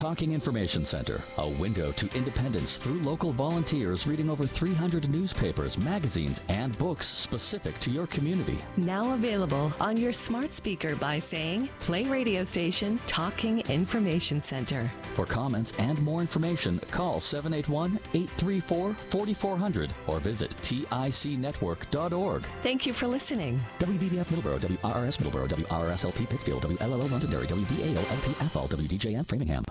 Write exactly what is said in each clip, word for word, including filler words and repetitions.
Talking Information Center, a window to independence through local volunteers reading over three hundred newspapers, magazines, and books specific to your community. Now available on your smart speaker by saying, play radio station Talking Information Center. For comments and more information, call seven eight one, eight three four, four four zero zero or visit tic network dot org. Thank you for listening. W V B F Middleborough, W R R S Middleborough, W R R S L P Pittsfield, W L L O Londonderry, W V A O L P Athol, W D J M Framingham.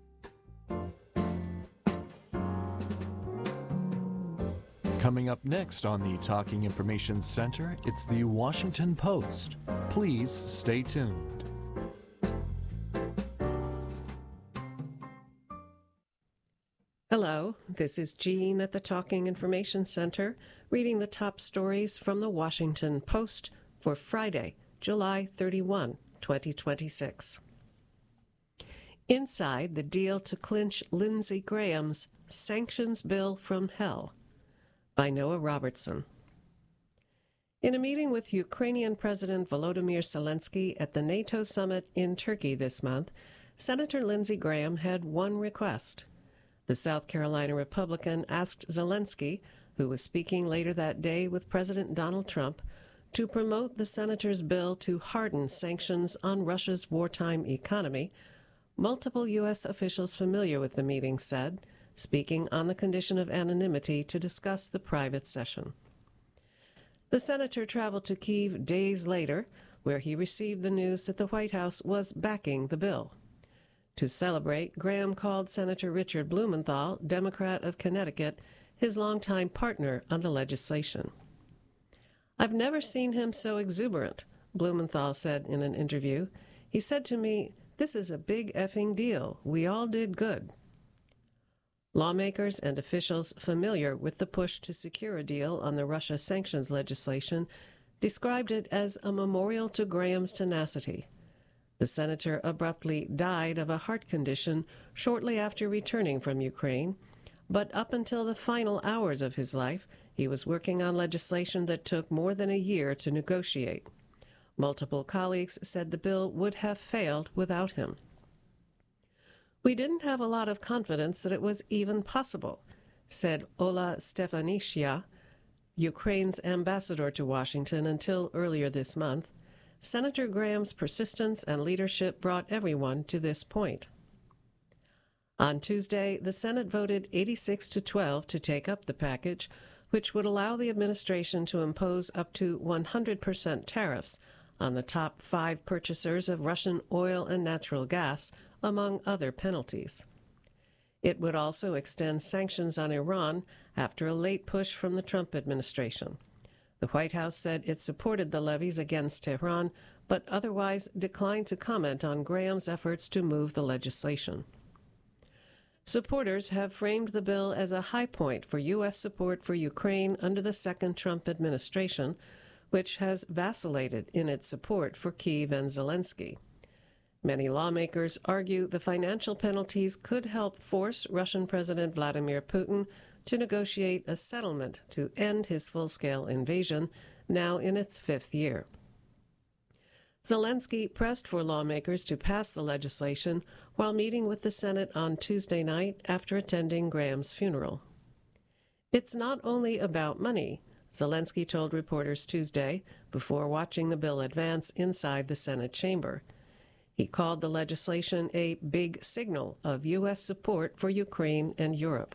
Coming up next on the Talking Information Center, it's the Washington Post. Please stay tuned. Hello, this is Jean at the Talking Information Center, reading the top stories from the Washington Post for Friday, July thirty-first, twenty twenty-six. Inside the deal to clinch Lindsey Graham's sanctions bill from hell, by Noah Robertson. In a meeting with Ukrainian President Volodymyr Zelensky at the NATO summit in Turkey this month, Senator Lindsey Graham had one request. The South Carolina Republican asked Zelensky, who was speaking later that day with President Donald Trump, to promote the senator's bill to harden sanctions on Russia's wartime economy. Multiple U S officials familiar with the meeting said, speaking on the condition of anonymity to discuss the private session. The senator traveled to Kyiv days later, where he received the news that the White House was backing the bill. To celebrate, Graham called Senator Richard Blumenthal, Democrat of Connecticut, his longtime partner on the legislation. "I've never seen him so exuberant," Blumenthal said in an interview. "He said to me, 'This is a big effing deal. We all did good.'" Lawmakers and officials familiar with the push to secure a deal on the Russia sanctions legislation described it as a memorial to Graham's tenacity. The senator abruptly died of a heart condition shortly after returning from Ukraine, but up until the final hours of his life, he was working on legislation that took more than a year to negotiate. Multiple colleagues said the bill would have failed without him. "We didn't have a lot of confidence that it was even possible," said Ola Stefanishya, Ukraine's ambassador to Washington until earlier this month. Senator Graham's persistence and leadership brought everyone to this point. On Tuesday, the Senate voted eighty-six to twelve to take up the package, which would allow the administration to impose up to one hundred percent tariffs on the top five purchasers of Russian oil and natural gas, among other penalties. It would also extend sanctions on Iran after a late push from the Trump administration. The White House said it supported the levies against Tehran, but otherwise declined to comment on Graham's efforts to move the legislation. Supporters have framed the bill as a high point for U S support for Ukraine under the second Trump administration, which has vacillated in its support for Kyiv and Zelensky. Many lawmakers argue the financial penalties could help force Russian President Vladimir Putin to negotiate a settlement to end his full-scale invasion, now in its fifth year. Zelensky pressed for lawmakers to pass the legislation while meeting with the Senate on Tuesday night after attending Graham's funeral. "It's not only about money," Zelensky told reporters Tuesday before watching the bill advance inside the Senate chamber. He called the legislation a big signal of U S support for Ukraine and Europe.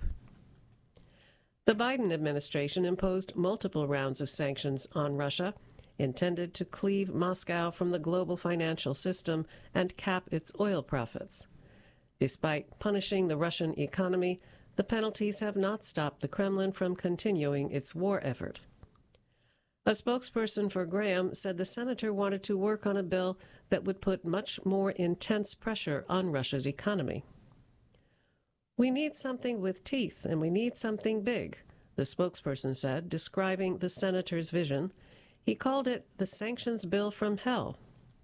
The Biden administration imposed multiple rounds of sanctions on Russia, intended to cleave Moscow from the global financial system and cap its oil profits. Despite punishing the Russian economy, the penalties have not stopped the Kremlin from continuing its war effort. A spokesperson for Graham said the senator wanted to work on a bill that would put much more intense pressure on Russia's economy. "We need something with teeth, and we need something big," the spokesperson said, describing the senator's vision. He called it the sanctions bill from hell.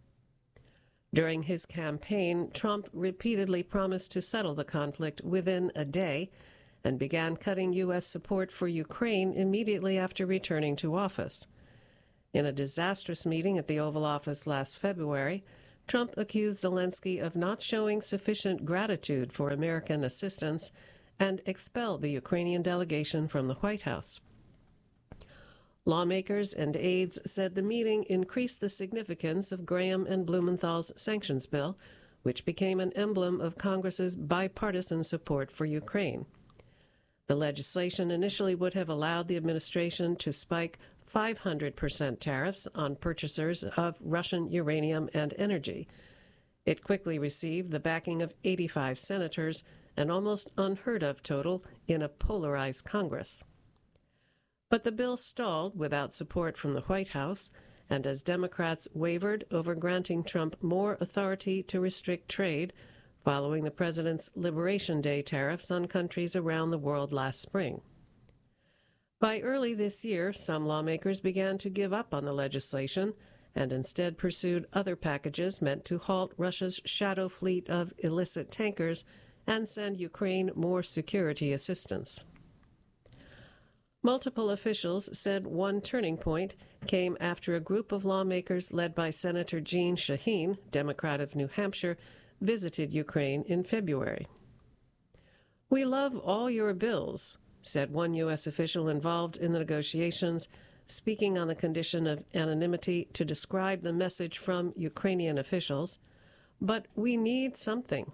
During his campaign, Trump repeatedly promised to settle the conflict within a day and began cutting U S support for Ukraine immediately after returning to office. In a disastrous meeting at the Oval Office last February, Trump accused Zelensky of not showing sufficient gratitude for American assistance and expelled the Ukrainian delegation from the White House. Lawmakers and aides said the meeting increased the significance of Graham and Blumenthal's sanctions bill, which became an emblem of Congress's bipartisan support for Ukraine. The legislation initially would have allowed the administration to spike five hundred percent tariffs on purchasers of Russian uranium and energy. It quickly received the backing of eighty-five senators, an almost unheard-of total in a polarized Congress. But the bill stalled without support from the White House, and as Democrats wavered over granting Trump more authority to restrict trade following the president's Liberation Day tariffs on countries around the world last spring. By early this year, some lawmakers began to give up on the legislation and instead pursued other packages meant to halt Russia's shadow fleet of illicit tankers and send Ukraine more security assistance. Multiple officials said one turning point came after a group of lawmakers led by Senator Jeanne Shaheen, Democrat of New Hampshire, visited Ukraine in February. "We love all your bills," said one U S official involved in the negotiations, speaking on the condition of anonymity to describe the message from Ukrainian officials, "but we need something."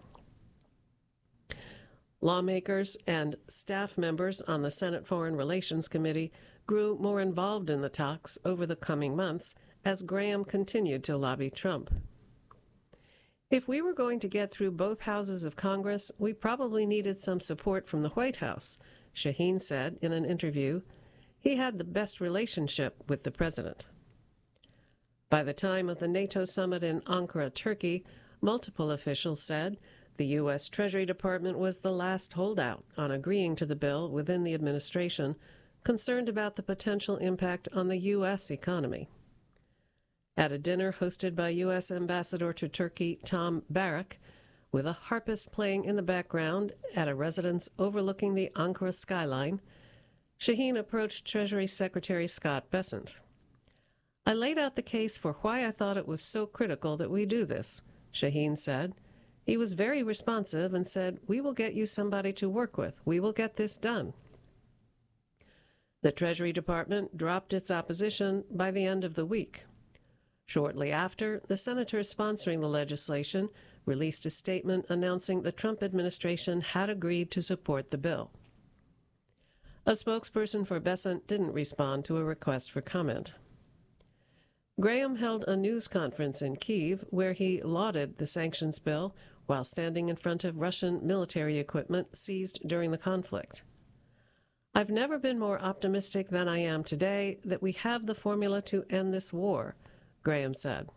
Lawmakers and staff members on the Senate Foreign Relations Committee grew more involved in the talks over the coming months as Graham continued to lobby Trump. "If we were going to get through both houses of Congress, we probably needed some support from the White House," Shaheen said in an interview. He had the best relationship with the president. By the time of the NATO summit in Ankara, Turkey, multiple officials said the U S Treasury Department was the last holdout on agreeing to the bill within the administration, concerned about the potential impact on the U S economy. At a dinner hosted by U S Ambassador to Turkey Tom Barak, with a harpist playing in the background at a residence overlooking the Ankara skyline, Shaheen approached Treasury Secretary Scott Bessent. "I laid out the case for why I thought it was so critical that we do this," Shaheen said. He was very responsive and said, "We will get you somebody to work with. We will get this done." The Treasury Department dropped its opposition by the end of the week. Shortly after, the senators sponsoring the legislation released a statement announcing the Trump administration had agreed to support the bill. A spokesperson for Bessent didn't respond to a request for comment. Graham held a news conference in Kyiv where he lauded the sanctions bill while standing in front of Russian military equipment seized during the conflict. "I've never been more optimistic than I am today that we have the formula to end this war," Graham said.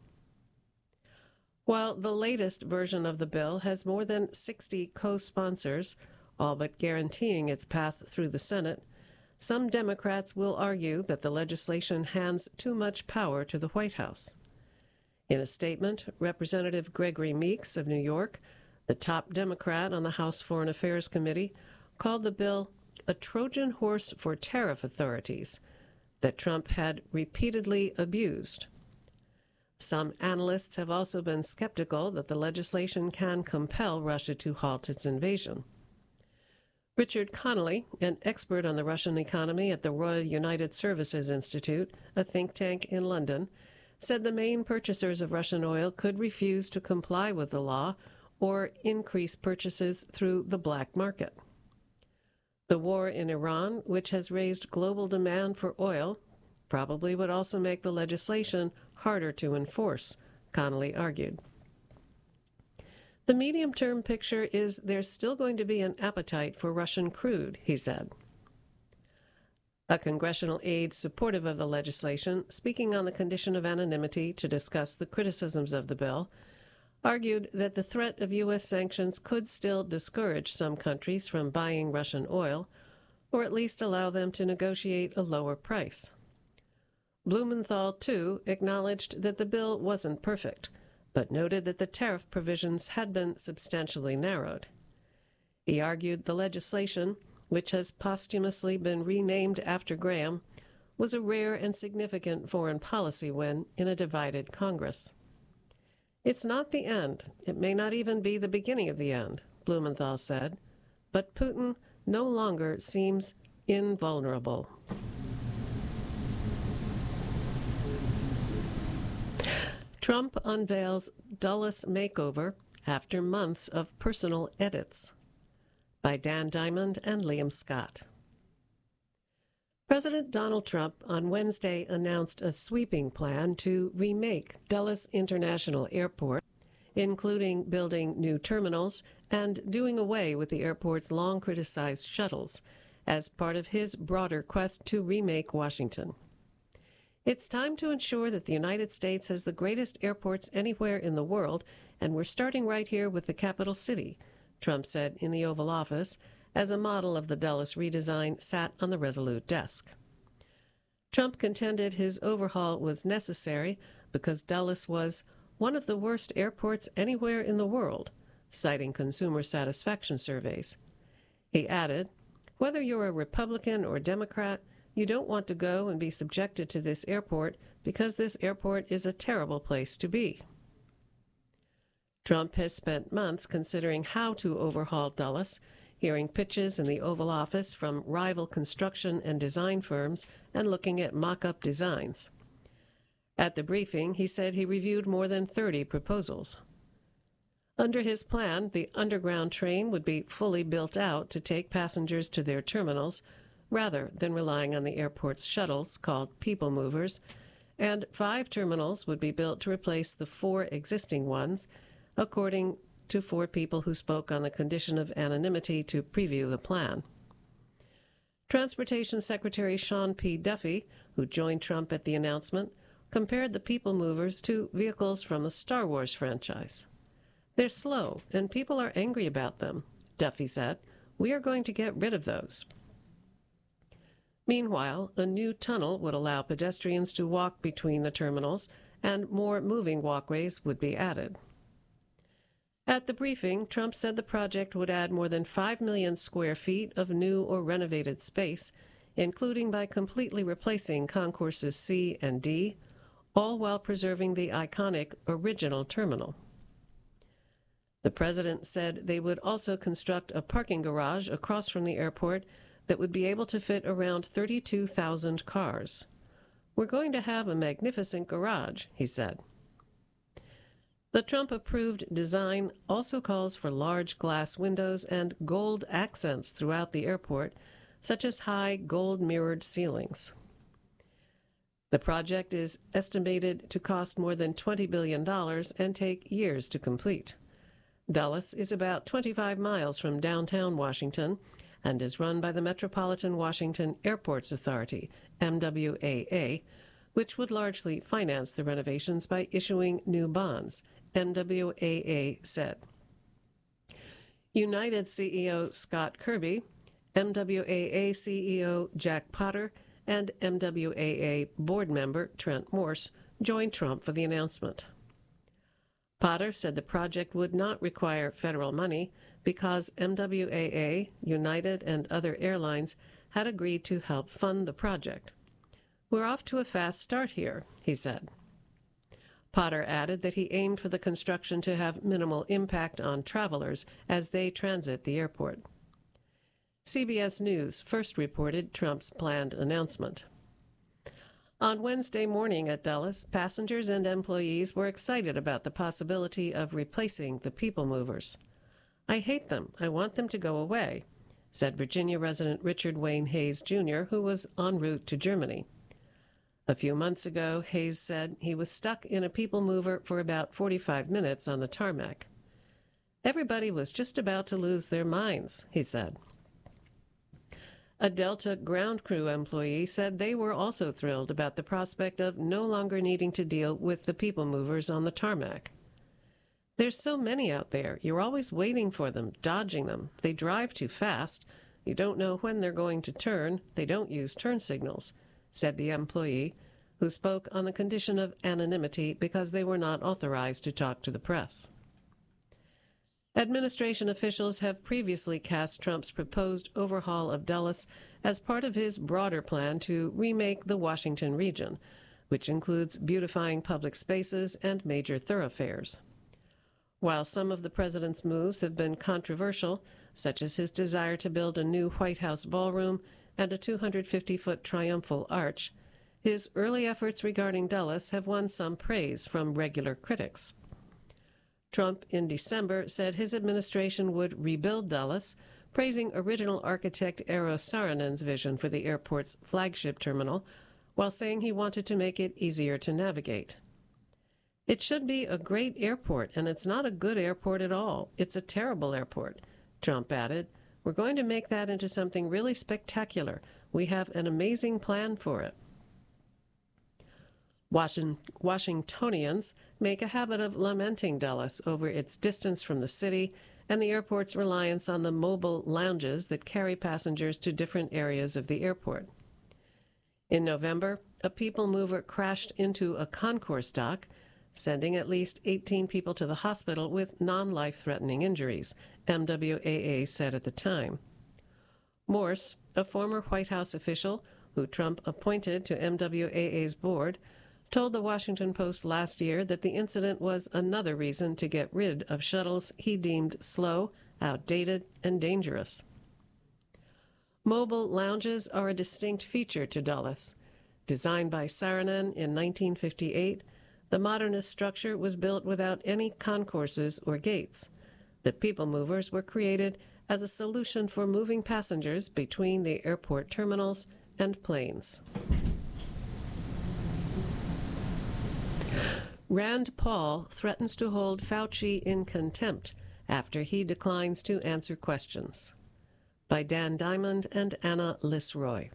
While the latest version of the bill has more than sixty co-sponsors, all but guaranteeing its path through the Senate, some Democrats will argue that the legislation hands too much power to the White House. In a statement, Representative Gregory Meeks of New York, the top Democrat on the House Foreign Affairs Committee, called the bill a Trojan horse for tariff authorities that Trump had repeatedly abused. Some analysts have also been skeptical that the legislation can compel Russia to halt its invasion. Richard Connolly, an expert on the Russian economy at the Royal United Services Institute, a think tank in London, said the main purchasers of Russian oil could refuse to comply with the law or increase purchases through the black market. The war in Iran, which has raised global demand for oil, probably would also make the legislation harder to enforce, Connolly argued. "The medium-term picture is there's still going to be an appetite for Russian crude," he said. A congressional aide supportive of the legislation, speaking on the condition of anonymity to discuss the criticisms of the bill, argued that the threat of U S sanctions could still discourage some countries from buying Russian oil, or at least allow them to negotiate a lower price. Blumenthal, too, acknowledged that the bill wasn't perfect, but noted that the tariff provisions had been substantially narrowed. He argued the legislation, which has posthumously been renamed after Graham, was a rare and significant foreign policy win in a divided Congress. It's not the end. It may not even be the beginning of the end, Blumenthal said, but Putin no longer seems invulnerable. Trump unveils Dulles makeover after months of personal edits. By Dan Diamond and Liam Scott. President Donald Trump on Wednesday announced a sweeping plan to remake Dulles International Airport, including building new terminals and doing away with the airport's long-criticized shuttles, as part of his broader quest to remake Washington. It's time to ensure that the United States has the greatest airports anywhere in the world, and we're starting right here with the capital city, Trump said in the Oval Office, as a model of the Dulles redesign sat on the Resolute desk. Trump contended his overhaul was necessary because Dulles was one of the worst airports anywhere in the world, citing consumer satisfaction surveys. He added, "Whether you're a Republican or Democrat, you don't want to go and be subjected to this airport because this airport is a terrible place to be." Trump has spent months considering how to overhaul Dulles, hearing pitches in the Oval Office from rival construction and design firms and looking at mock-up designs. At the briefing, he said he reviewed more than thirty proposals. Under his plan, the underground train would be fully built out to take passengers to their terminals, rather than relying on the airport's shuttles, called people movers, and five terminals would be built to replace the four existing ones, according to four people who spoke on the condition of anonymity to preview the plan. Transportation Secretary Sean P. Duffy, who joined Trump at the announcement, compared the people movers to vehicles from the Star Wars franchise. "They're slow, and people are angry about them," Duffy said. "We are going to get rid of those." Meanwhile, a new tunnel would allow pedestrians to walk between the terminals, and more moving walkways would be added. At the briefing, Trump said the project would add more than five million square feet of new or renovated space, including by completely replacing Concourses C and D, all while preserving the iconic original terminal. The president said they would also construct a parking garage across from the airport that would be able to fit around thirty-two thousand cars. "We're going to have a magnificent garage," he said. The Trump-approved design also calls for large glass windows and gold accents throughout the airport, such as high gold-mirrored ceilings. The project is estimated to cost more than twenty billion dollars and take years to complete. Dulles is about twenty-five miles from downtown Washington and is run by the Metropolitan Washington Airports Authority, M W A A, which would largely finance the renovations by issuing new bonds, M W A A said. United C E O Scott Kirby, M W A A C E O Jack Potter, and M W A A board member Trent Morse joined Trump for the announcement. Potter said the project would not require federal money because M W A A, United, and other airlines had agreed to help fund the project. "We're off to a fast start here," he said. Potter added that he aimed for the construction to have minimal impact on travelers as they transit the airport. C B S News first reported Trump's planned announcement. On Wednesday morning at Dulles, passengers and employees were excited about the possibility of replacing the people movers. "I hate them. I want them to go away," said Virginia resident Richard Wayne Hayes, Junior, who was en route to Germany. A few months ago, Hayes said he was stuck in a people mover for about forty-five minutes on the tarmac. "Everybody was just about to lose their minds," he said. A Delta ground crew employee said they were also thrilled about the prospect of no longer needing to deal with the people movers on the tarmac. "There's so many out there. You're always waiting for them, dodging them. They drive too fast. You don't know when they're going to turn. They don't use turn signals," said the employee, who spoke on the condition of anonymity because they were not authorized to talk to the press. Administration officials have previously cast Trump's proposed overhaul of Dulles as part of his broader plan to remake the Washington region, which includes beautifying public spaces and major thoroughfares. While some of the president's moves have been controversial, such as his desire to build a new White House ballroom and a two hundred fifty foot triumphal arch, his early efforts regarding Dulles have won some praise from regular critics. Trump, in December, said his administration would rebuild Dulles, praising original architect Eero Saarinen's vision for the airport's flagship terminal, while saying he wanted to make it easier to navigate. "It should be a great airport, and it's not a good airport at all. It's a terrible airport," Trump added. "We're going to make that into something really spectacular. We have an amazing plan for it." Washingtonians make a habit of lamenting Dulles over its distance from the city and the airport's reliance on the mobile lounges that carry passengers to different areas of the airport. In November, a people mover crashed into a concourse dock, sending at least eighteen people to the hospital with non-life-threatening injuries, M W A A said at the time. Morse, a former White House official who Trump appointed to M W A A's board, told the Washington Post last year that the incident was another reason to get rid of shuttles he deemed slow, outdated, and dangerous. Mobile lounges are a distinct feature to Dulles. Designed by Saarinen in nineteen fifty-eight, the modernist structure was built without any concourses or gates. The people movers were created as a solution for moving passengers between the airport terminals and planes. Rand Paul threatens to hold Fauci in contempt after he declines to answer questions. By Dan Diamond and Anna Lisroy.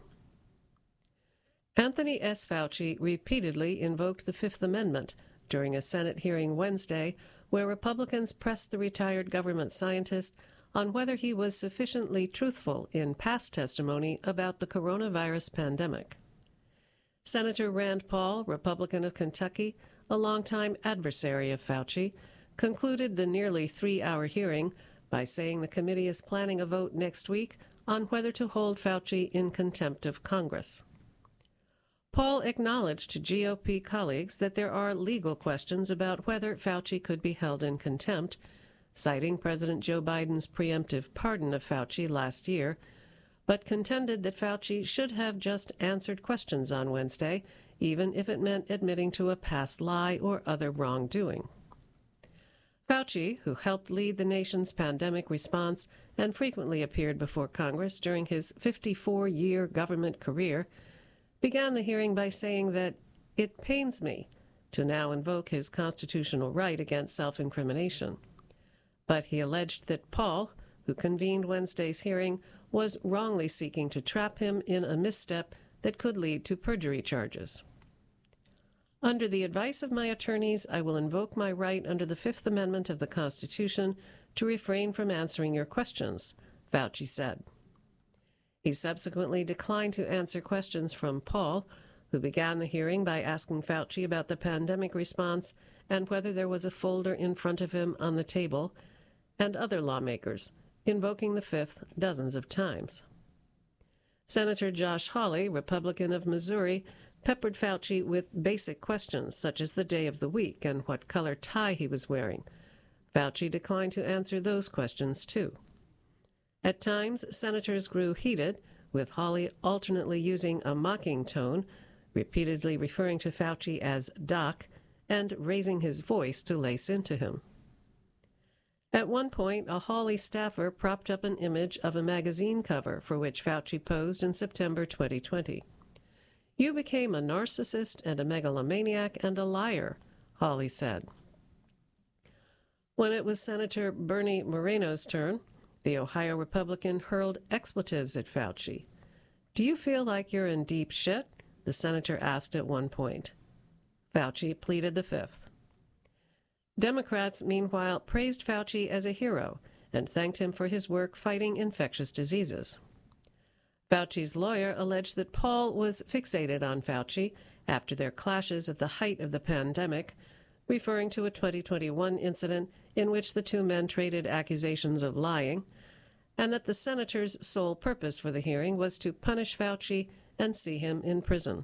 Anthony S. Fauci repeatedly invoked the Fifth Amendment during a Senate hearing Wednesday, where Republicans pressed the retired government scientist on whether he was sufficiently truthful in past testimony about the coronavirus pandemic. Senator Rand Paul, Republican of Kentucky, a longtime adversary of Fauci, concluded the nearly three-hour hearing by saying the committee is planning a vote next week on whether to hold Fauci in contempt of Congress. Paul acknowledged to G O P colleagues that there are legal questions about whether Fauci could be held in contempt, citing President Joe Biden's preemptive pardon of Fauci last year, but contended that Fauci should have just answered questions on Wednesday, even if it meant admitting to a past lie or other wrongdoing. Fauci, who helped lead the nation's pandemic response and frequently appeared before Congress during his fifty-four year government career, began the hearing by saying that it pains me to now invoke his constitutional right against self-incrimination. But he alleged that Paul, who convened Wednesday's hearing, was wrongly seeking to trap him in a misstep that could lead to perjury charges. Under the advice of my attorneys, I will invoke my right under the Fifth Amendment of the Constitution to refrain from answering your questions, Fauci said. He subsequently declined to answer questions from Paul, who began the hearing by asking Fauci about the pandemic response and whether there was a folder in front of him on the table, and other lawmakers, invoking the Fifth dozens of times. Senator Josh Hawley, Republican of Missouri, peppered Fauci with basic questions such as the day of the week and what color tie he was wearing. Fauci declined to answer those questions, too. At times, senators grew heated, with Hawley alternately using a mocking tone, repeatedly referring to Fauci as Doc, and raising his voice to lace into him. At one point, a Hawley staffer propped up an image of a magazine cover for which Fauci posed in September twenty twenty. "You became a narcissist and a megalomaniac and a liar," Hawley said. When it was Senator Bernie Moreno's turn, the Ohio Republican hurled expletives at Fauci. "Do you feel like you're in deep shit?" the senator asked at one point. Fauci pleaded the Fifth. Democrats, meanwhile, praised Fauci as a hero and thanked him for his work fighting infectious diseases. Fauci's lawyer alleged that Paul was fixated on Fauci after their clashes at the height of the pandemic, referring to a twenty twenty-one incident in which the two men traded accusations of lying, and that the senator's sole purpose for the hearing was to punish Fauci and see him in prison.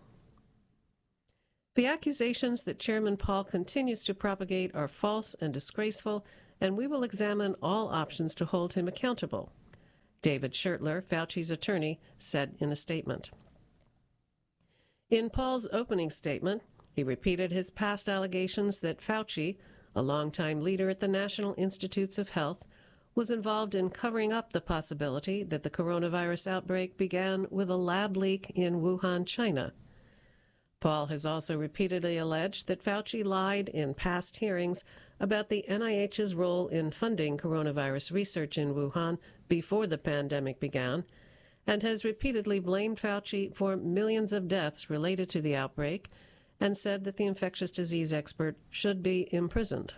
The accusations that Chairman Paul continues to propagate are false and disgraceful and we will examine all options to hold him accountable, David Schertler, Fauci's attorney, said in a statement. In Paul's opening statement, he repeated his past allegations that Fauci, a longtime leader at the National Institutes of Health, was involved in covering up the possibility that the coronavirus outbreak began with a lab leak in Wuhan, China. Paul has also repeatedly alleged that Fauci lied in past hearings about the N I H's role in funding coronavirus research in Wuhan before the pandemic began, and has repeatedly blamed Fauci for millions of deaths related to the outbreak and said that the infectious disease expert should be imprisoned.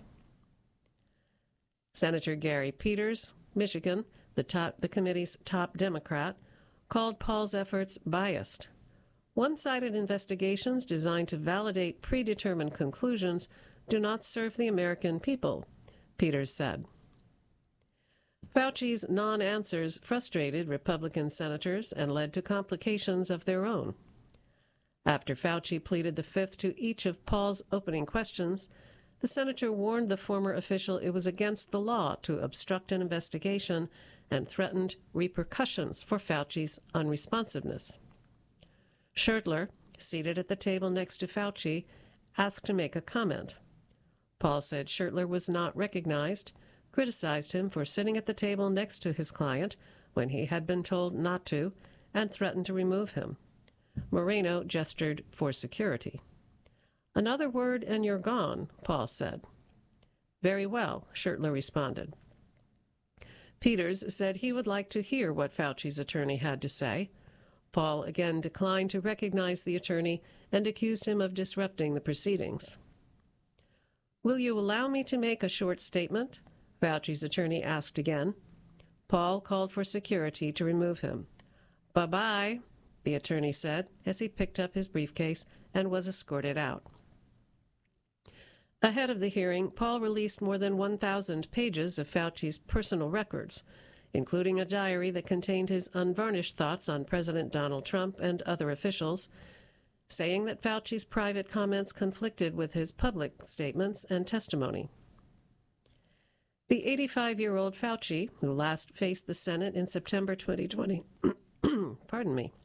Senator Gary Peters, Michigan, the, top, the committee's top Democrat, called Paul's efforts biased. One-sided investigations designed to validate predetermined conclusions do not serve the American people, Peters said. Fauci's non-answers frustrated Republican senators and led to complications of their own. After Fauci pleaded the fifth to each of Paul's opening questions, the senator warned the former official it was against the law to obstruct an investigation and threatened repercussions for Fauci's unresponsiveness. Schertler, seated at the table next to Fauci, asked to make a comment. Paul said Schertler was not recognized, criticized him for sitting at the table next to his client when he had been told not to, and threatened to remove him. Moreno gestured for security. "Another word and you're gone," Paul said. "Very well," Schertler responded. Peters said he would like to hear what Fauci's attorney had to say. Paul again declined to recognize the attorney and accused him of disrupting the proceedings. "Will you allow me to make a short statement?" Fauci's attorney asked again. Paul called for security to remove him. "Bye-bye," the attorney said as he picked up his briefcase and was escorted out. Ahead of the hearing, Paul released more than one thousand pages of Fauci's personal records, including a diary that contained his unvarnished thoughts on President Donald Trump and other officials, saying that Fauci's private comments conflicted with his public statements and testimony. The eighty-five-year-old Fauci, who last faced the Senate in September twenty twenty, pardon me,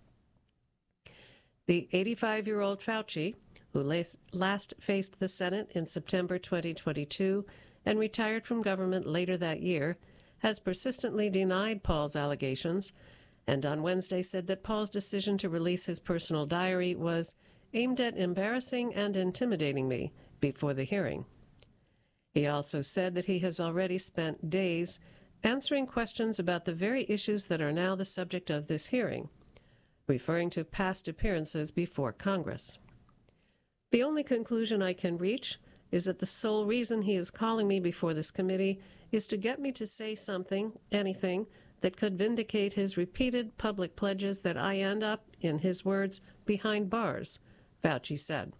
the eighty-five-year-old Fauci, who last faced the Senate in September twenty twenty-two and retired from government later that year, has persistently denied Paul's allegations, and on Wednesday said that Paul's decision to release his personal diary was aimed at embarrassing and intimidating me before the hearing. He also said that he has already spent days answering questions about the very issues that are now the subject of this hearing, referring to past appearances before Congress. "The only conclusion I can reach is that the sole reason he is calling me before this committee is to get me to say something, anything, that could vindicate his repeated public pledges that I end up, in his words, behind bars," Fauci said.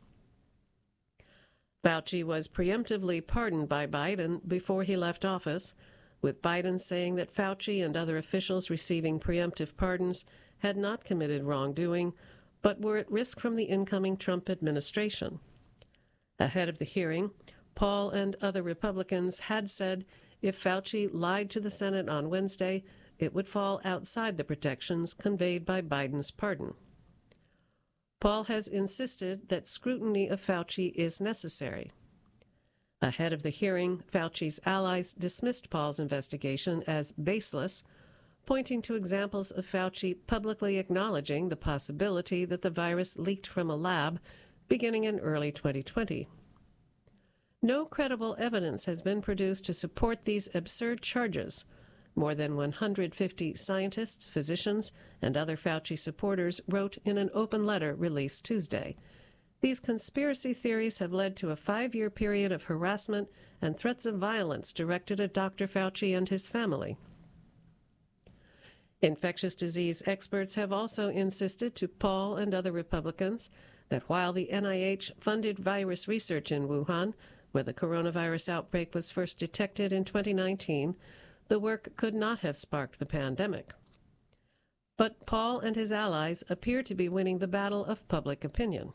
Fauci was preemptively pardoned by Biden before he left office, with Biden saying that Fauci and other officials receiving preemptive pardons had not committed wrongdoing, but were at risk from the incoming Trump administration. Ahead of the hearing, Paul and other Republicans had said if Fauci lied to the Senate on Wednesday, it would fall outside the protections conveyed by Biden's pardon. Paul has insisted that scrutiny of Fauci is necessary. Ahead of the hearing, Fauci's allies dismissed Paul's investigation as baseless, pointing to examples of Fauci publicly acknowledging the possibility that the virus leaked from a lab beginning in early twenty twenty. No credible evidence has been produced to support these absurd charges, more than one hundred fifty scientists, physicians, and other Fauci supporters wrote in an open letter released Tuesday. These conspiracy theories have led to a five-year period of harassment and threats of violence directed at Doctor Fauci and his family. Infectious disease experts have also insisted to Paul and other Republicans that while the N I H funded virus research in Wuhan, where the coronavirus outbreak was first detected in twenty nineteen, the work could not have sparked the pandemic. But Paul and his allies appear to be winning the battle of public opinion.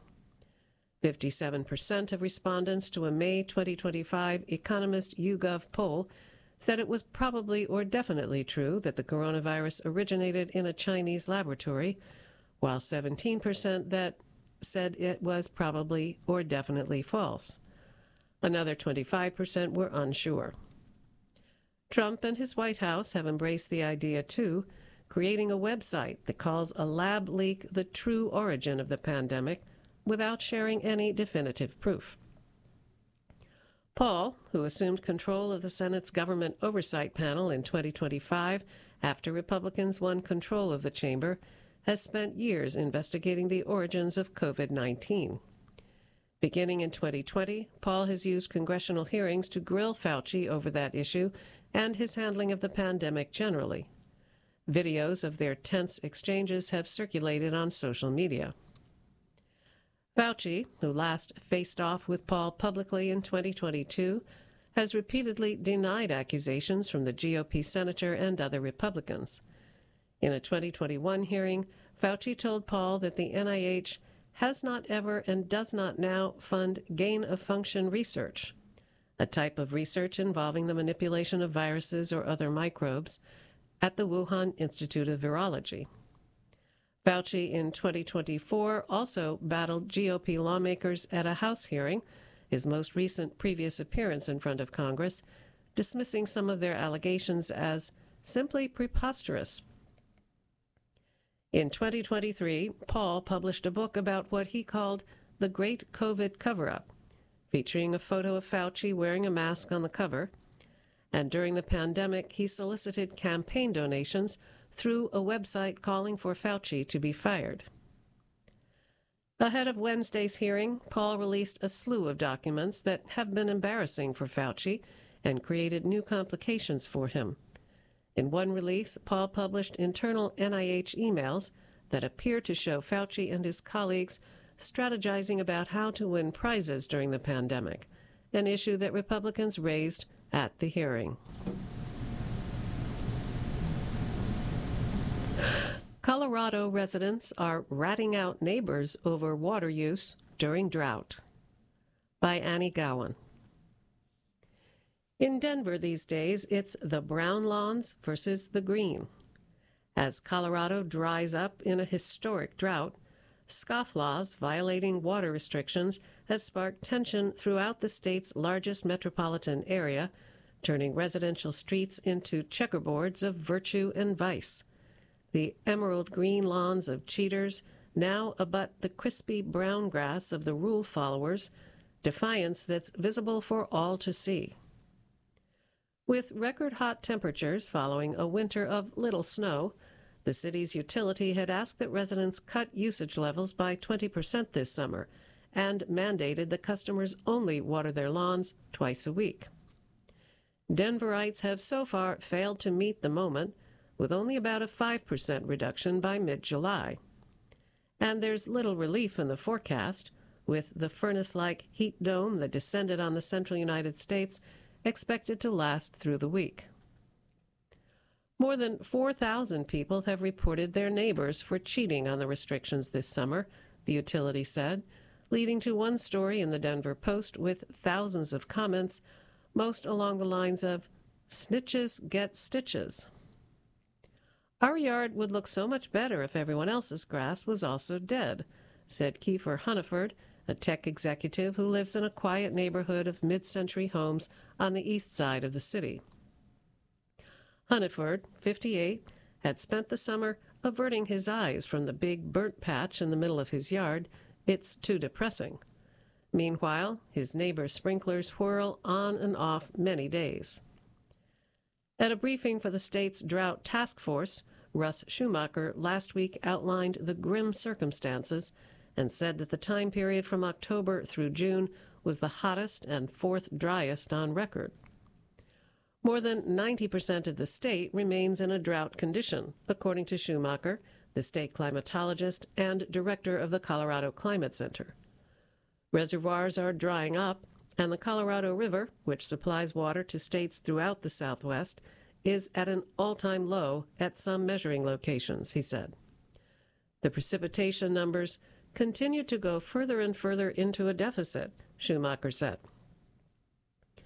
fifty-seven percent of respondents to a May twenty twenty-five Economist YouGov poll said it was probably or definitely true that the coronavirus originated in a Chinese laboratory, while seventeen percent that said it was probably or definitely false. Another twenty-five percent were unsure. Trump and his White House have embraced the idea, too, creating a website that calls a lab leak the true origin of the pandemic without sharing any definitive proof. Paul, who assumed control of the Senate's government oversight panel in twenty twenty-five after Republicans won control of the chamber, has spent years investigating the origins of COVID nineteen. Beginning in twenty twenty, Paul has used congressional hearings to grill Fauci over that issue and his handling of the pandemic generally. Videos of their tense exchanges have circulated on social media. Fauci, who last faced off with Paul publicly in twenty twenty-two, has repeatedly denied accusations from the G O P senator and other Republicans. In a twenty twenty-one hearing, Fauci told Paul that the N I H has not ever and does not now fund gain-of-function research, a type of research involving the manipulation of viruses or other microbes, at the Wuhan Institute of Virology. Fauci in twenty twenty-four also battled G O P lawmakers at a House hearing, his most recent previous appearance in front of Congress, dismissing some of their allegations as simply preposterous. In twenty twenty-three, Paul published a book about what he called the Great COVID Cover-Up, featuring a photo of Fauci wearing a mask on the cover. And during the pandemic, he solicited campaign donations through a website calling for Fauci to be fired. Ahead of Wednesday's hearing, Paul released a slew of documents that have been embarrassing for Fauci and created new complications for him. In one release, Paul published internal N I H emails that appear to show Fauci and his colleagues strategizing about how to win prizes during the pandemic, an issue that Republicans raised at the hearing. Colorado residents are ratting out neighbors over water use during drought. By Annie Gowan. In Denver these days, it's the brown lawns versus the green. As Colorado dries up in a historic drought, scofflaws violating water restrictions have sparked tension throughout the state's largest metropolitan area, turning residential streets into checkerboards of virtue and vice. The emerald green lawns of cheaters now abut the crispy brown grass of the rule followers, defiance that's visible for all to see. With record hot temperatures following a winter of little snow, the city's utility had asked that residents cut usage levels by twenty percent this summer and mandated that customers only water their lawns twice a week. Denverites have so far failed to meet the moment, with only about a five percent reduction by mid-July. And there's little relief in the forecast, with the furnace-like heat dome that descended on the central United States expected to last through the week. More than four thousand people have reported their neighbors for cheating on the restrictions this summer, the utility said, leading to one story in the Denver Post with thousands of comments, most along the lines of, "Snitches get stitches." Our yard would look so much better if everyone else's grass was also dead, said Kiefer Hunneford, a tech executive who lives in a quiet neighborhood of mid-century homes on the east side of the city. Hunneford, fifty-eight, had spent the summer averting his eyes from the big burnt patch in the middle of his yard. It's too depressing. Meanwhile, his neighbor's sprinklers whirl on and off many days. At a briefing for the state's drought task force, Russ Schumacher last week outlined the grim circumstances and said that the time period from October through June was the hottest and fourth driest on record. More than ninety percent of the state remains in a drought condition, according to Schumacher, the state climatologist and director of the Colorado Climate Center. Reservoirs are drying up, and the Colorado River, which supplies water to states throughout the Southwest, is at an all-time low at some measuring locations, he said. The precipitation numbers continue to go further and further into a deficit, Schumacher said.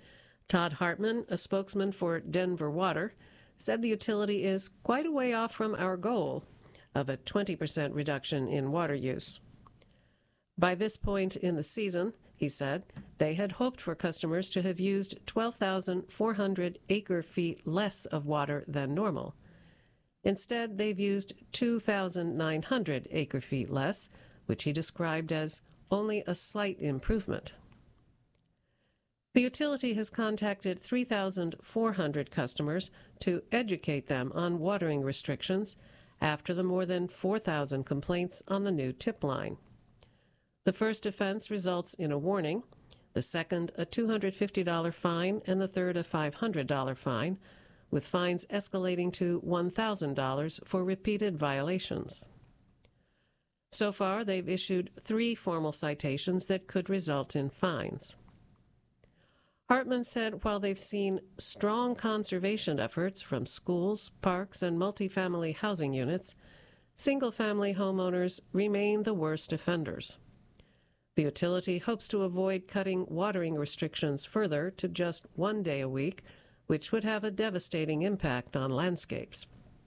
Todd Hartman, a spokesman for Denver Water, said the utility is quite a way off from our goal of a twenty percent reduction in water use. By this point in the season, he said, they had hoped for customers to have used twelve thousand four hundred acre-feet less of water than normal. Instead, they've used two thousand nine hundred acre-feet less, which he described as only a slight improvement. The utility has contacted three thousand four hundred customers to educate them on watering restrictions after the more than four thousand complaints on the new tip line. The first offense results in a warning, the second a two hundred fifty dollars fine, and the third a five hundred dollars fine, with fines escalating to one thousand dollars for repeated violations. So far, they've issued three formal citations that could result in fines. Hartman said while they've seen strong conservation efforts from schools, parks, and multifamily housing units, single-family homeowners remain the worst offenders. The utility hopes to avoid cutting watering restrictions further to just one day a week, which would have a devastating impact on landscapes.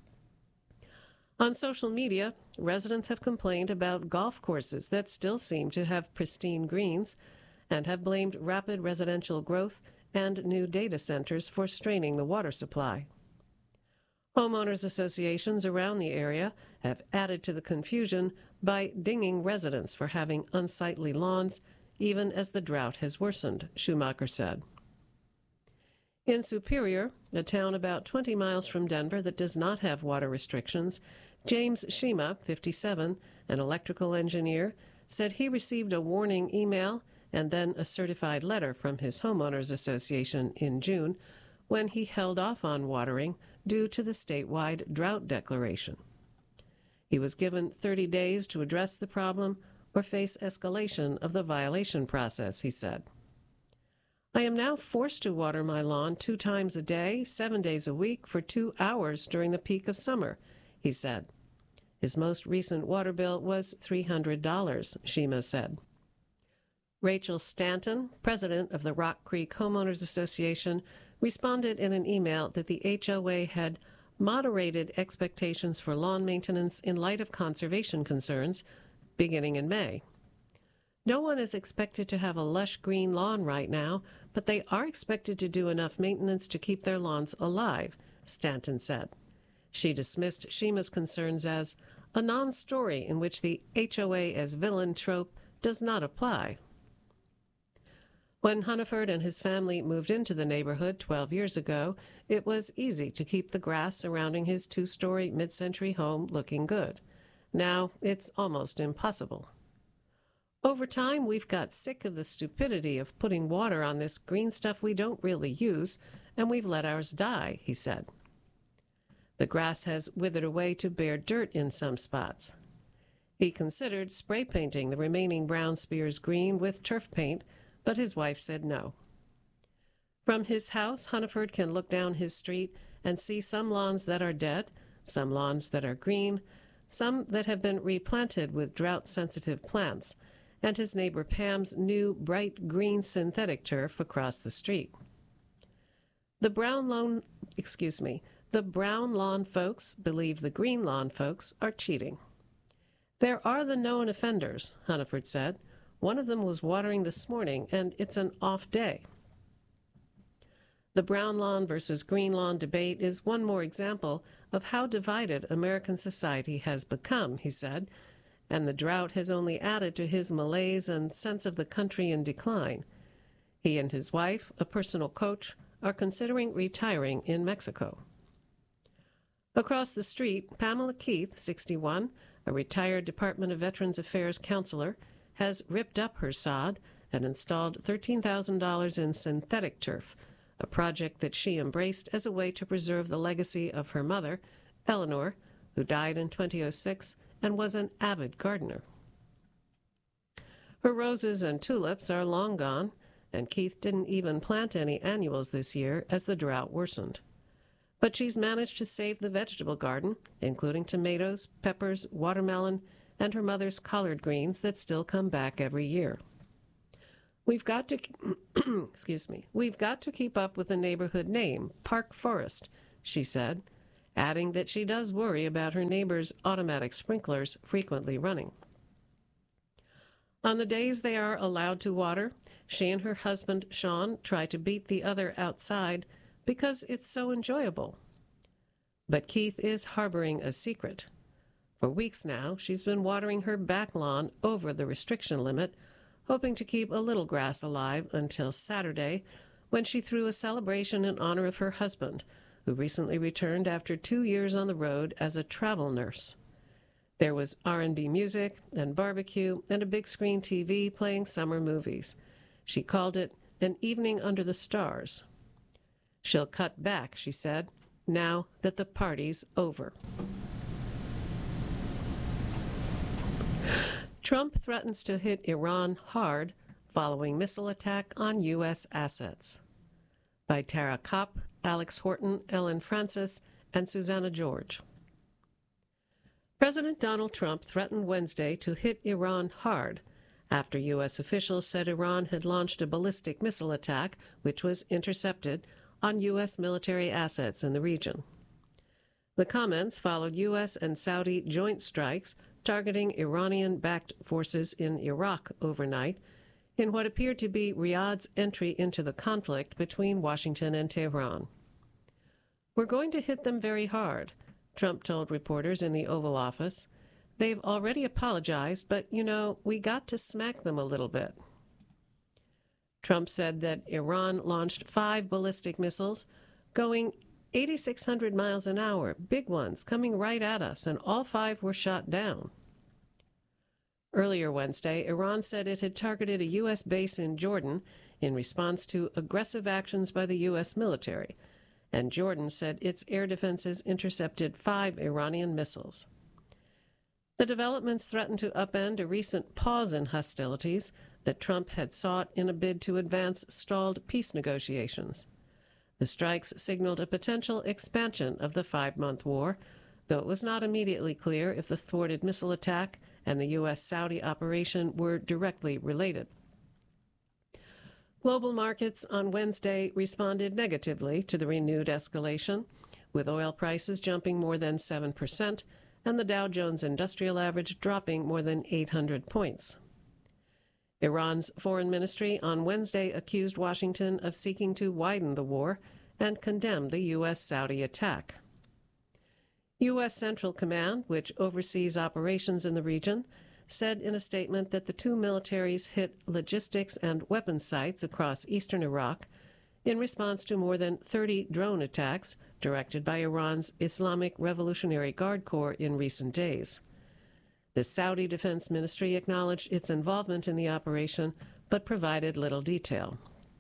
On social media, residents have complained about golf courses that still seem to have pristine greens and have blamed rapid residential growth and new data centers for straining the water supply. Homeowners associations around the area have added to the confusion by dinging residents for having unsightly lawns, even as the drought has worsened, Schumacher said. In Superior, a town about twenty miles from Denver that does not have water restrictions, James Shima, fifty-seven, an electrical engineer, said he received a warning email and then a certified letter from his homeowners association in June when he held off on watering due to the statewide drought declaration. He was given thirty days to address the problem or face escalation of the violation process, he said. I am now forced to water my lawn two times a day, seven days a week, for two hours during the peak of summer, he said. His most recent water bill was three hundred dollars, Shima said. Rachel Stanton, president of the Rock Creek Homeowners Association, responded in an email that the H O A had moderated expectations for lawn maintenance in light of conservation concerns beginning in May. No one is expected to have a lush green lawn right now, but they are expected to do enough maintenance to keep their lawns alive, Stanton said. She dismissed Shima's concerns as a non-story in which the H O A as villain trope does not apply. When Hunniford and his family moved into the neighborhood twelve years ago, it was easy to keep the grass surrounding his two-story mid-century home looking good. Now it's almost impossible. Over time, we've got sick of the stupidity of putting water on this green stuff we don't really use, and we've let ours die, he said. The grass has withered away to bare dirt in some spots. He considered spray painting the remaining brown spears green with turf paint, but his wife said no. From his house, Hunniford can look down his street and see some lawns that are dead, some lawns that are green, some that have been replanted with drought-sensitive plants, and his neighbor Pam's new bright green synthetic turf across the street. The brown lawn, excuse me, the brown lawn folks believe the green lawn folks are cheating. There are the known offenders, Hunniford said. One of them was watering this morning, and it's an off day. The brown lawn versus green lawn debate is one more example of how divided American society has become, he said, and the drought has only added to his malaise and sense of the country in decline. He and his wife, a personal coach, are considering retiring in Mexico. Across the street, Pamela Keith, sixty-one, a retired Department of Veterans Affairs counselor, has ripped up her sod and installed thirteen thousand dollars in synthetic turf, a project that she embraced as a way to preserve the legacy of her mother, Eleanor, who died in two thousand six and was an avid gardener. Her roses and tulips are long gone, and Keith didn't even plant any annuals this year as the drought worsened. But she's managed to save the vegetable garden, including tomatoes, peppers, watermelon, and her mother's collard greens that still come back every year. We've got to, excuse me, we've got to keep up with the neighborhood name, Park Forest, she said, adding that she does worry about her neighbor's automatic sprinklers frequently running. On the days they are allowed to water, she and her husband, Sean, try to beat the other outside because it's so enjoyable. But Keith is harboring a secret. For weeks now, she's been watering her back lawn over the restriction limit, hoping to keep a little grass alive until Saturday, when she threw a celebration in honor of her husband, who recently returned after two years on the road as a travel nurse. There was R and B music and barbecue and a big screen T V playing summer movies. She called it an evening under the stars. She'll cut back, she said, now that the party's over. Trump threatens to hit Iran hard following missile attack on U S assets. By Tara Kopp, Alex Horton, Ellen Francis, and Susanna George. President Donald Trump threatened Wednesday to hit Iran hard after U S officials said Iran had launched a ballistic missile attack, which was intercepted, on U S military assets in the region. The comments followed U S and Saudi joint strikes targeting Iranian-backed forces in Iraq overnight, in what appeared to be Riyadh's entry into the conflict between Washington and Tehran. "We're going to hit them very hard," Trump told reporters in the Oval Office. "They've already apologized, but, you know, we got to smack them a little bit." Trump said that Iran launched five ballistic missiles going eighty-six hundred miles an hour, big ones coming right at us, and all five were shot down. Earlier Wednesday, Iran said it had targeted a U S base in Jordan in response to aggressive actions by the U S military, and Jordan said its air defenses intercepted five Iranian missiles. The developments threatened to upend a recent pause in hostilities that Trump had sought in a bid to advance stalled peace negotiations. The strikes signaled a potential expansion of the five-month war, though it was not immediately clear if the thwarted missile attack and the U S-Saudi operation were directly related. Global markets on Wednesday responded negatively to the renewed escalation, with oil prices jumping more than seven percent and the Dow Jones Industrial Average dropping more than eight hundred points. Iran's foreign ministry on Wednesday accused Washington of seeking to widen the war and condemned the U S-Saudi attack. U S Central Command, which oversees operations in the region, said in a statement that the two militaries hit logistics and weapons sites across eastern Iraq in response to more than thirty drone attacks directed by Iran's Islamic Revolutionary Guard Corps in recent days. The Saudi Defense Ministry acknowledged its involvement in the operation, but provided little detail.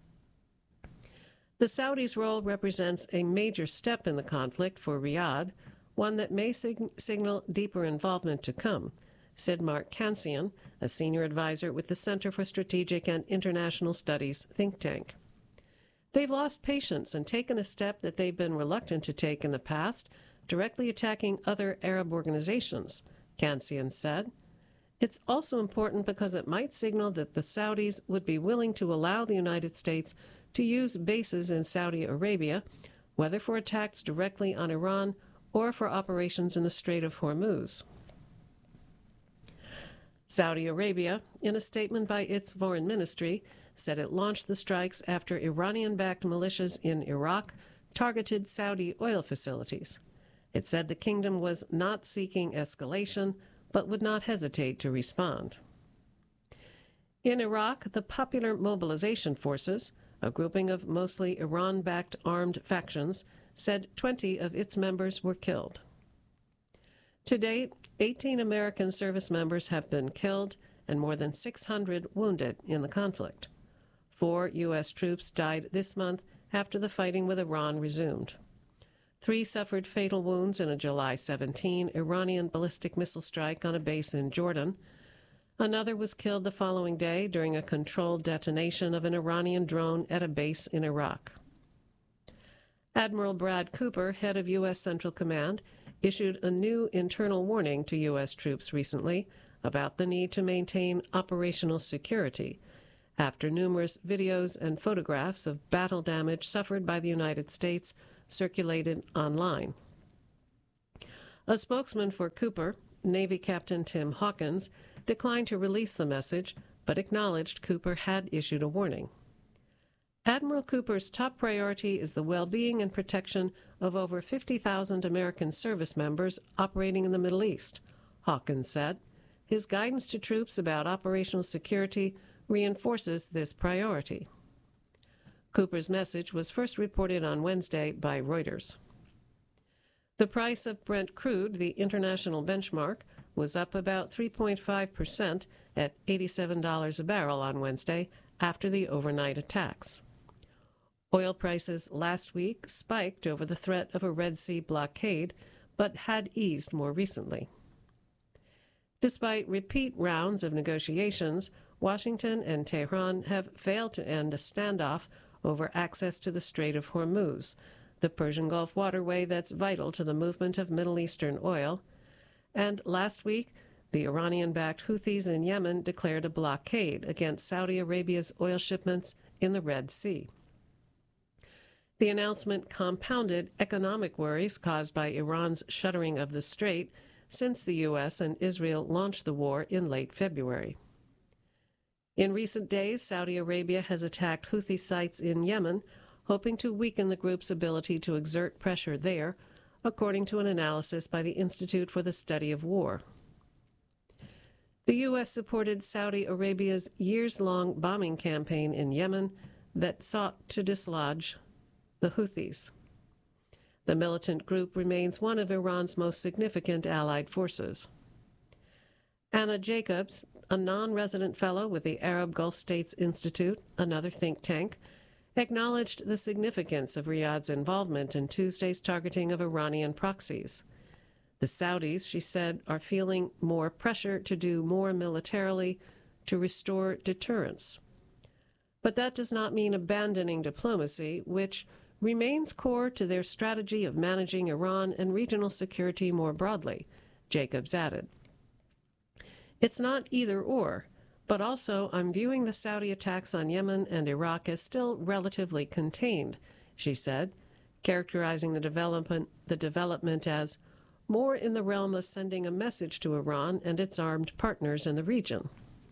The Saudis' role represents a major step in the conflict for Riyadh, one that may sig- signal deeper involvement to come, said Mark Kansian, a senior advisor with the Center for Strategic and International Studies think tank. "They've lost patience and taken a step that they've been reluctant to take in the past, directly attacking other Arab organizations," Kansian said. "It's also important because it might signal that the Saudis would be willing to allow the United States to use bases in Saudi Arabia, whether for attacks directly on Iran or for operations in the Strait of Hormuz." Saudi Arabia, in a statement by its foreign ministry, said it launched the strikes after Iranian-backed militias in Iraq targeted Saudi oil facilities. It said the kingdom was not seeking escalation, but would not hesitate to respond. In Iraq, the Popular Mobilization Forces, a grouping of mostly Iran-backed armed factions, said twenty of its members were killed. To date, eighteen American service members have been killed and more than six hundred wounded in the conflict. Four U S troops died this month after the fighting with Iran resumed. Three suffered fatal wounds in a July seventeenth Iranian ballistic missile strike on a base in Jordan. Another was killed the following day during a controlled detonation of an Iranian drone at a base in Iraq. Admiral Brad Cooper, head of U S Central Command, issued a new internal warning to U S troops recently about the need to maintain operational security, after numerous videos and photographs of battle damage suffered by the United States circulated online. A spokesman for Cooper, Navy Captain Tim Hawkins, declined to release the message, but acknowledged Cooper had issued a warning. Admiral Cooper's top priority is the well-being and protection of over fifty thousand American service members operating in the Middle East, Hawkins said. His guidance to troops about operational security reinforces this priority. Cooper's message was first reported on Wednesday by Reuters. The price of Brent crude, the international benchmark, was up about three point five percent at eighty-seven dollars a barrel on Wednesday after the overnight attacks. Oil prices last week spiked over the threat of a Red Sea blockade, but had eased more recently. Despite repeat rounds of negotiations, Washington and Tehran have failed to end a standoff over access to the Strait of Hormuz, the Persian Gulf waterway that's vital to the movement of Middle Eastern oil. And last week, the Iranian-backed Houthis in Yemen declared a blockade against Saudi Arabia's oil shipments in the Red Sea. The announcement compounded economic worries caused by Iran's shuttering of the strait since the U S and Israel launched the war in late February. In recent days, Saudi Arabia has attacked Houthi sites in Yemen, hoping to weaken the group's ability to exert pressure there, according to an analysis by the Institute for the Study of War. The U S supported Saudi Arabia's years-long bombing campaign in Yemen that sought to dislodge the Houthis. The militant group remains one of Iran's most significant allied forces. Anna Jacobs, a non-resident fellow with the Arab Gulf States Institute, another think tank, acknowledged the significance of Riyadh's involvement in Tuesday's targeting of Iranian proxies. The Saudis, she said, are feeling more pressure to do more militarily to restore deterrence. But that does not mean abandoning diplomacy, which remains core to their strategy of managing Iran and regional security more broadly, Jacobs added. It's not either or, but also I'm viewing the Saudi attacks on Yemen and Iraq as still relatively contained, she said, characterizing the development, the development as more in the realm of sending a message to Iran and its armed partners in the region.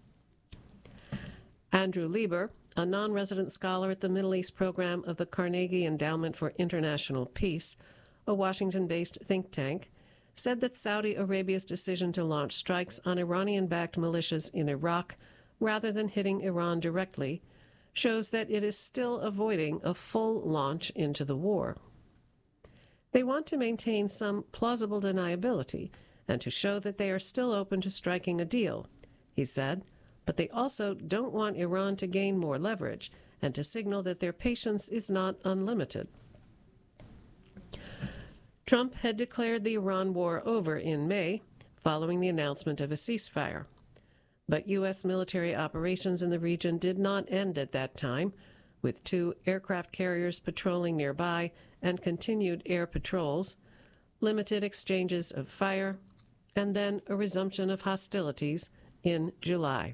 Andrew Lieber, a non-resident scholar at the Middle East program of the Carnegie Endowment for International Peace, a Washington-based think tank, said that Saudi Arabia's decision to launch strikes on Iranian-backed militias in Iraq rather than hitting Iran directly shows that it is still avoiding a full launch into the war. They want to maintain some plausible deniability and to show that they are still open to striking a deal, he said, but they also don't want Iran to gain more leverage and to signal that their patience is not unlimited. Trump had declared the Iran war over in May, following the announcement of a ceasefire. But U S military operations in the region did not end at that time, with two aircraft carriers patrolling nearby and continued air patrols, limited exchanges of fire, and then a resumption of hostilities in July.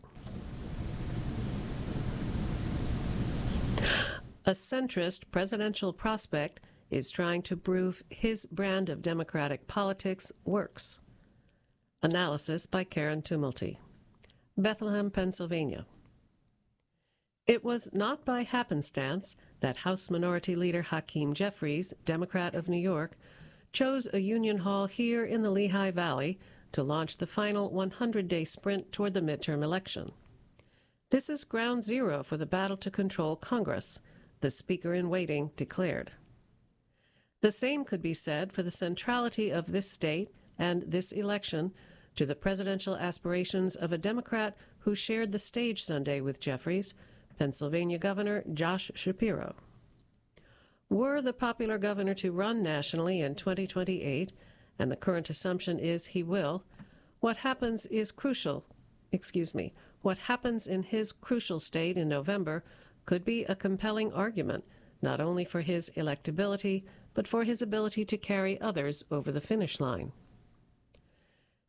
A centrist presidential prospect is trying to prove his brand of democratic politics works. Analysis by Karen Tumulty, Bethlehem, Pennsylvania. It was not by happenstance that House Minority Leader Hakeem Jeffries, Democrat of New York, chose a Union Hall here in the Lehigh Valley to launch the final one hundred day sprint toward the midterm election. This is ground zero for the battle to control Congress, the Speaker-in-Waiting declared. The same could be said for the centrality of this state and this election to the presidential aspirations of a Democrat who shared the stage Sunday with Jeffries, Pennsylvania Governor Josh Shapiro. Were the popular governor to run nationally in twenty twenty-eight, and the current assumption is he will, what happens is crucial, excuse me, what happens in his crucial state in November could be a compelling argument, not only for his electability, but for his ability to carry others over the finish line.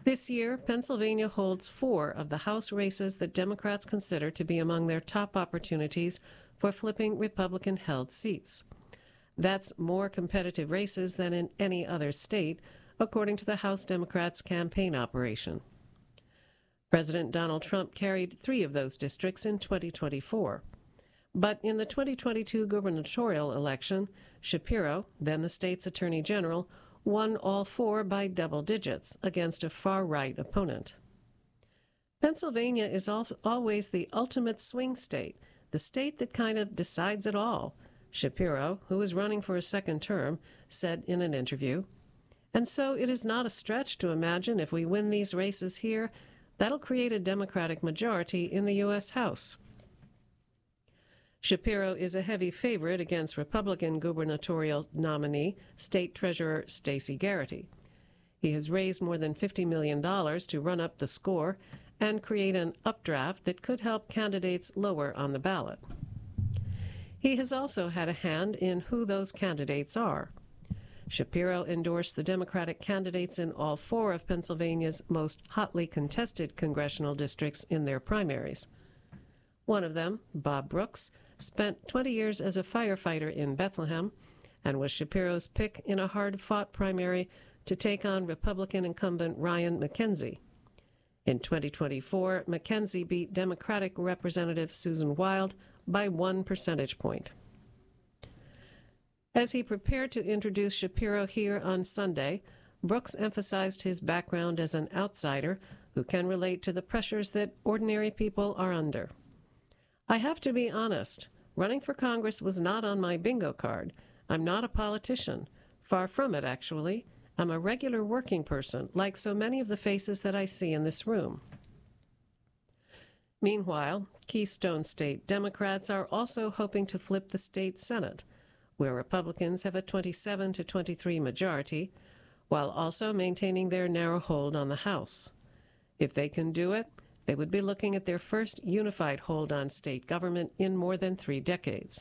This year, Pennsylvania holds four of the House races that Democrats consider to be among their top opportunities for flipping Republican-held seats. That's more competitive races than in any other state, according to the House Democrats' campaign operation. President Donald Trump carried three of those districts in twenty twenty-four. But in the twenty twenty-two gubernatorial election, Shapiro, then the state's attorney general, won all four by double digits against a far-right opponent. Pennsylvania is also always the ultimate swing state, the state that kind of decides it all, Shapiro, who is running for a second term, said in an interview. And so it is not a stretch to imagine if we win these races here, that'll create a Democratic majority in the U S House. Shapiro is a heavy favorite against Republican gubernatorial nominee, State Treasurer Stacey Garrity. He has raised more than fifty million dollars to run up the score and create an updraft that could help candidates lower on the ballot. He has also had a hand in who those candidates are. Shapiro endorsed the Democratic candidates in all four of Pennsylvania's most hotly contested congressional districts in their primaries. One of them, Bob Brooks, spent twenty years as a firefighter in Bethlehem and was Shapiro's pick in a hard-fought primary to take on Republican incumbent Ryan McKenzie. In twenty twenty-four, McKenzie beat Democratic Representative Susan Wild by one percentage point. As he prepared to introduce Shapiro here on Sunday, Brooks emphasized his background as an outsider who can relate to the pressures that ordinary people are under. I have to be honest, running for Congress was not on my bingo card. I'm not a politician. Far from it, actually. I'm a regular working person, like so many of the faces that I see in this room. Meanwhile, Keystone State Democrats are also hoping to flip the state Senate, where Republicans have a twenty-seven to twenty-three majority, while also maintaining their narrow hold on the House. If they can do it, they would be looking at their first unified hold on state government in more than three decades.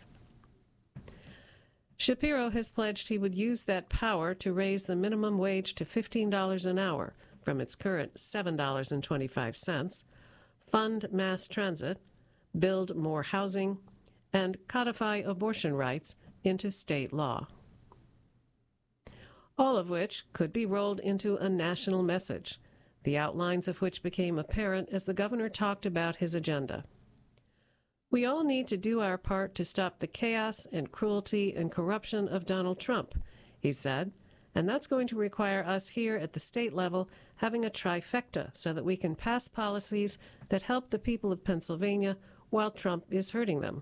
Shapiro has pledged he would use that power to raise the minimum wage to fifteen dollars an hour from its current seven dollars and twenty-five cents, fund mass transit, build more housing, and codify abortion rights into state law. All of which could be rolled into a national message, the outlines of which became apparent as the governor talked about his agenda. We all need to do our part to stop the chaos and cruelty and corruption of Donald Trump, he said, and that's going to require us here at the state level having a trifecta so that we can pass policies that help the people of Pennsylvania while Trump is hurting them.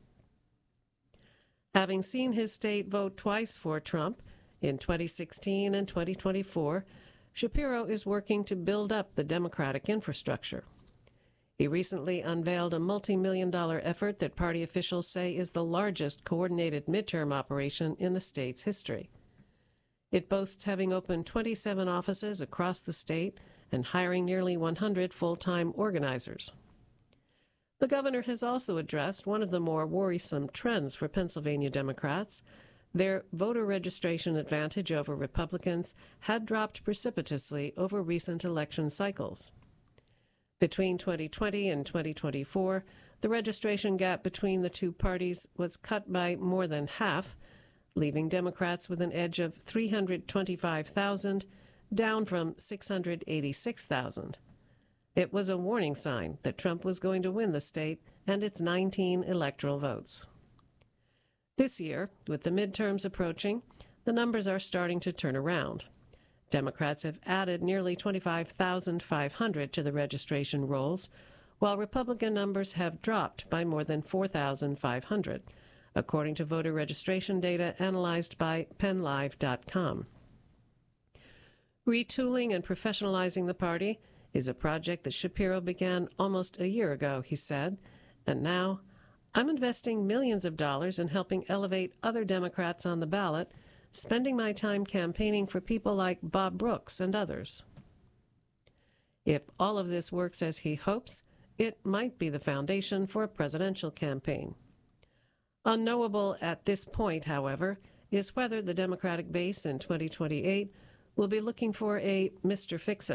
Having seen his state vote twice for Trump, in twenty sixteen and twenty twenty-four, Shapiro is working to build up the Democratic infrastructure. He recently unveiled a multi-million dollar effort that party officials say is the largest coordinated midterm operation in the state's history. It boasts having opened twenty-seven offices across the state and hiring nearly one hundred full-time organizers. The governor has also addressed one of the more worrisome trends for Pennsylvania Democrats. Their voter registration advantage over Republicans had dropped precipitously over recent election cycles. Between twenty twenty and twenty twenty-four, the registration gap between the two parties was cut by more than half, leaving Democrats with an edge of three hundred twenty-five thousand, down from six hundred eighty-six thousand. It was a warning sign that Trump was going to win the state and its nineteen electoral votes. This year, with the midterms approaching, the numbers are starting to turn around. Democrats have added nearly twenty-five thousand five hundred to the registration rolls, while Republican numbers have dropped by more than four thousand five hundred, according to voter registration data analyzed by Penn Live dot com. Retooling and professionalizing the party is a project that Shapiro began almost a year ago, he said, and now, I'm investing millions of dollars in helping elevate other Democrats on the ballot, spending my time campaigning for people like Bob Brooks and others. If all of this works as he hopes, it might be the foundation for a presidential campaign. Unknowable at this point, however, is whether the Democratic base in twenty twenty-eight will be looking for a Mister Fix-It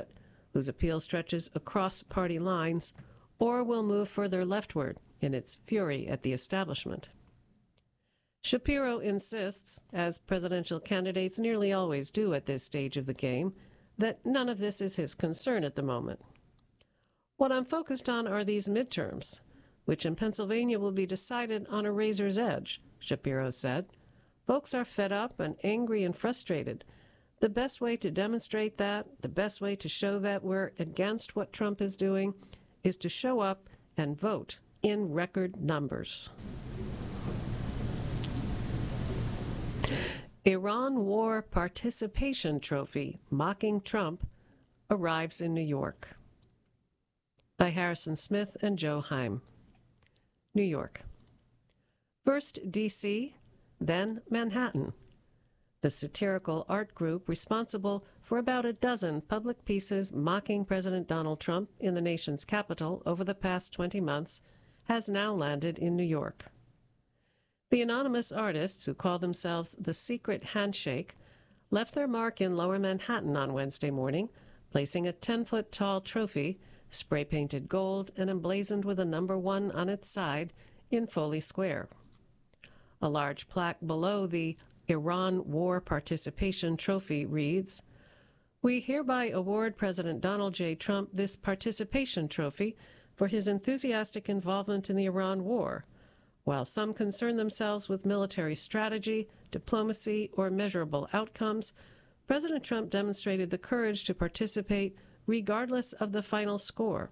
whose appeal stretches across party lines, or will move further leftward in its fury at the establishment. Shapiro insists, as presidential candidates nearly always do at this stage of the game, that none of this is his concern at the moment. What I'm focused on are these midterms, which in Pennsylvania will be decided on a razor's edge, Shapiro said. Folks are fed up and angry and frustrated. The best way to demonstrate that, the best way to show that we're against what Trump is doing, is to show up and vote in record numbers. Iran War Participation Trophy mocking Trump arrives in New York. By Harrison Smith and Joe Heim. New York. First D C, then Manhattan. The satirical art group responsible for about a dozen public pieces mocking President Donald Trump in the nation's capital over the past twenty months has now landed in New York. The anonymous artists, who call themselves the Secret Handshake, left their mark in Lower Manhattan on Wednesday morning, placing a ten-foot-tall trophy, spray-painted gold and emblazoned with a number one on its side, in Foley Square. A large plaque below the Iran War Participation Trophy reads, "We hereby award President Donald J. Trump this participation trophy for his enthusiastic involvement in the Iran War. While some concern themselves with military strategy, diplomacy, or measurable outcomes, President Trump demonstrated the courage to participate regardless of the final score."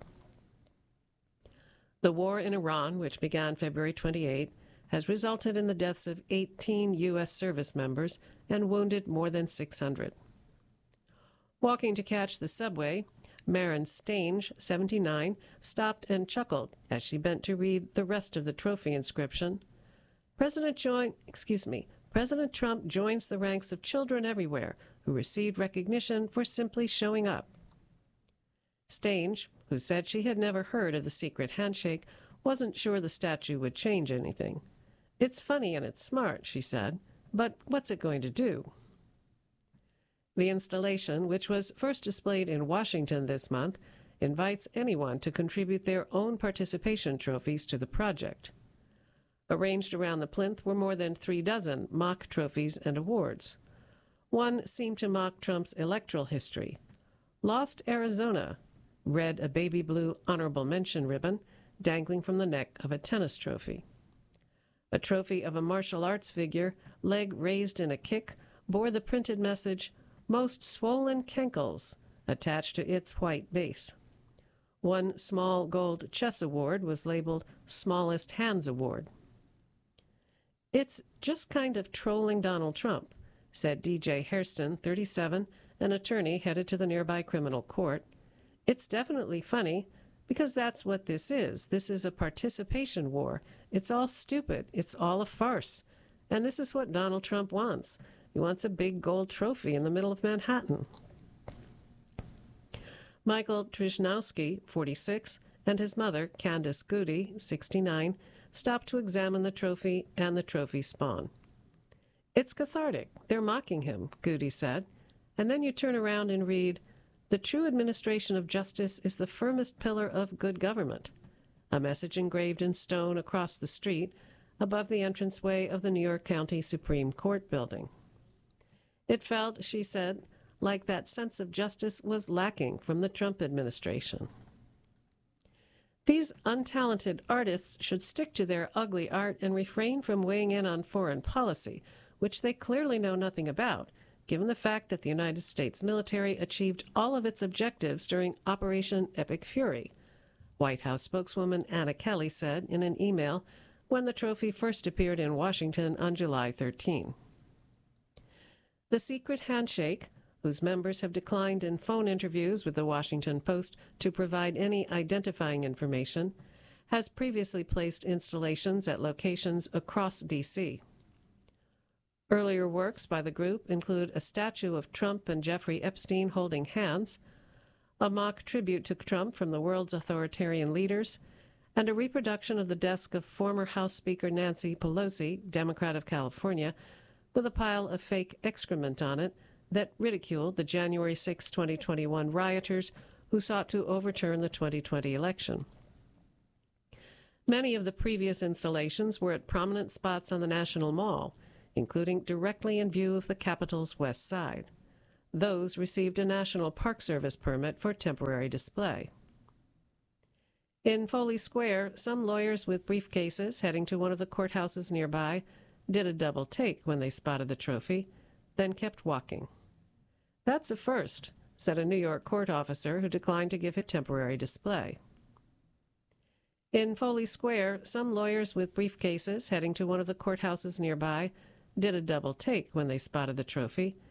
The war in Iran, which began February twenty-eighth, has resulted in the deaths of eighteen U S service members and wounded more than six hundred. Walking to catch the subway, Maren Stange, seventy-nine, stopped and chuckled as she bent to read the rest of the trophy inscription. President join, excuse me, President Trump joins the ranks of children everywhere who received recognition for simply showing up. Stange, who said she had never heard of the Secret Handshake, wasn't sure the statue would change anything. "It's funny and it's smart," she said, "but what's it going to do?" The installation, which was first displayed in Washington this month, invites anyone to contribute their own participation trophies to the project. Arranged around the plinth were more than three dozen mock trophies and awards. One seemed to mock Trump's electoral history. Lost Arizona read a baby blue honorable mention ribbon dangling from the neck of a tennis trophy. A trophy of a martial arts figure, leg raised in a kick, bore the printed message, "Most Swollen Kenkles," attached to its white base. One small gold chess award was labeled Smallest Hands Award. "It's just kind of trolling Donald Trump," said D J Hairston, thirty-seven, an attorney headed to the nearby criminal court. "It's definitely funny, because that's what this is. This is a participation war. It's all stupid. It's all a farce. And this is what Donald Trump wants. He wants a big gold trophy in the middle of Manhattan." Michael Trishnowski, forty-six, and his mother, Candace Goody, sixty-nine, stopped to examine the trophy and the trophy spawn. "It's cathartic. They're mocking him," Goody said. "And then you turn around and read, 'The true administration of justice is the firmest pillar of good government,' a message engraved in stone across the street above the entranceway of the New York County Supreme Court building. It felt, she said, like that sense of justice was lacking from the Trump administration. These untalented artists should stick to their ugly art and refrain from weighing in on foreign policy, which they clearly know nothing about, given the fact that the United States military achieved all of its objectives during Operation Epic Fury," White House spokeswoman Anna Kelly said in an email when the trophy first appeared in Washington on July thirteenth. The Secret Handshake, whose members have declined in phone interviews with the Washington Post to provide any identifying information, has previously placed installations at locations across D C Earlier works by the group include a statue of Trump and Jeffrey Epstein holding hands, a mock tribute to Trump from the world's authoritarian leaders, and a reproduction of the desk of former House Speaker Nancy Pelosi, Democrat of California, with a pile of fake excrement on it that ridiculed the January sixth, twenty twenty-one rioters who sought to overturn the twenty twenty election. Many of the previous installations were at prominent spots on the National Mall, including directly in view of the Capitol's west side. Those received a National Park Service permit for temporary display. In Foley Square, some lawyers with briefcases heading to one of the courthouses nearby did a double take when they spotted the trophy, then kept walking. "That's a first," said a New York court officer who declined to give it temporary display. In Foley Square, some lawyers with briefcases heading to one of the courthouses nearby did a double take when they spotted the trophy,